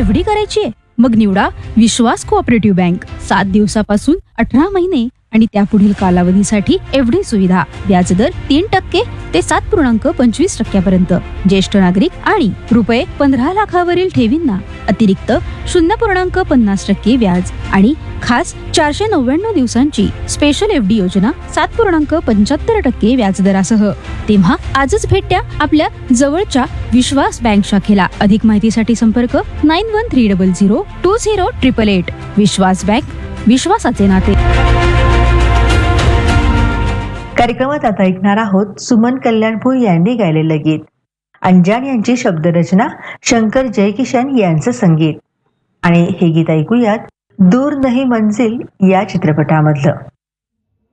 FD करायची आहे? मग निवडा विश्वास कोऑपरेटिव्ह बँक. 7 दिवसापासून 18 महिने आणि त्यापुढील कालावधीसाठी एफडी सुविधा. व्याजदर 3% ते 7.25% ज्येष्ठ नागरिक आणि रुपये 15 लाखावरील ठेवींना अतिरिक्त 0.50% व्याज आणि खास 499 दिवसांची स्पेशल एफडी योजना 7.75% व्याजदरासह. तेव्हा आजच भेट द्या आपल्या जवळच्या विश्वास बँक शाखेला. अधिक माहितीसाठी संपर्क 9130020888. विश्वास बँक, विश्वासाचे नाते. कार्यक्रमात आता ऐकणार आहोत सुमन कल्याणपूर यांनी गायलेलं गीत. अंजान यांची शब्दरचना, शंकर जयकिशन यांचं संगीत. आणि हे गीत ऐकूयात दूर नहीं मंजिल या चित्रपटामधलं.